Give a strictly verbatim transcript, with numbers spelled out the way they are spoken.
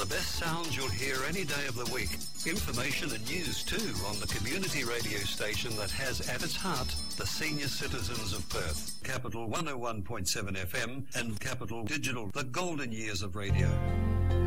The best sounds you'll hear any day of the week. Information and news too on the community radio station that has at its heart the senior citizens of Perth. Capital one oh one point seven F M and Capital Digital, the golden years of radio.